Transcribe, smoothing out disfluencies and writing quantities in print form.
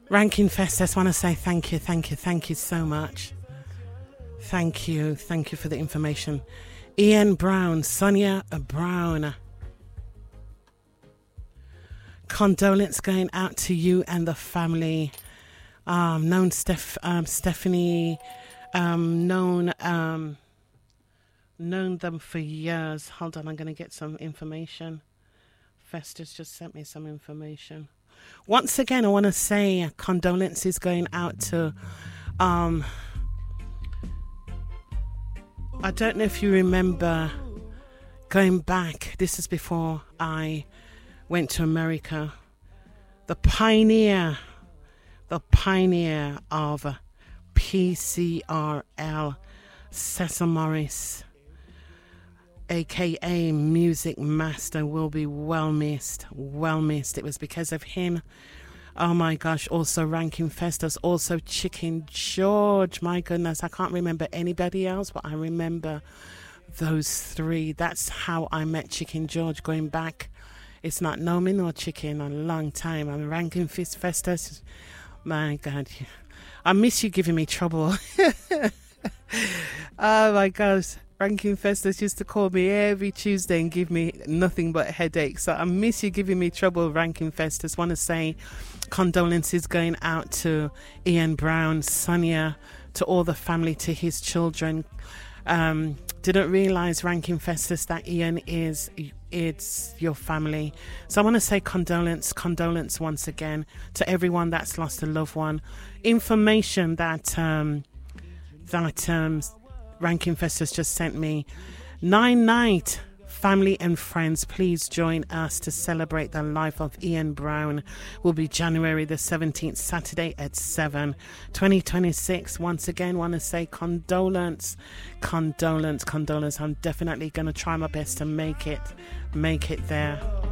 Ranking Fest, I just want to say thank you so much. Thank you for the information. Ian Brown, Sonia Brown. Condolence going out to you and the family. Known Stephanie, known them for years. Hold on, I'm going to get some information. Festus just sent me some information. Once again, I want to say condolences going out to I don't know if you remember going back, this is before I went to America, the pioneer of PCRL, Cecil Morris, aka Music Master, will be well missed. It was because of him. Oh my gosh, also Ranking Fest, there's also Chicken George. My goodness, I can't remember anybody else, but I remember those three. That's how I met Chicken George, going back. It's not No Me No Chicken, a long time. I'm Ranking Festus. My God, I miss you giving me trouble. Oh my gosh. Ranking Festus used to call me every Tuesday and give me nothing but headaches. So I miss you giving me trouble, Ranking Festus. Want to say condolences going out to Ian Brown, Sonia, to all the family, to his children. Didn't realise, Ranking Festus, that Ian it's your family. So I want to say condolence once again to everyone that's lost a loved one. Information that Ranking Festus just sent me. 9 Night, family and friends, please join us to celebrate the life of Ian Brown. Will be January the 17th, Saturday at 7, 2026. Once again, want to say condolence. I'm definitely going to try my best to make it there.